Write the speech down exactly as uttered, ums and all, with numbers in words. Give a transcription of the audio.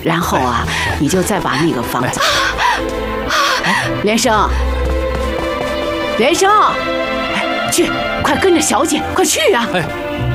然后啊，你就再把那个房子。连生，连生，哎，去，快跟着小姐，快去啊！ 哎。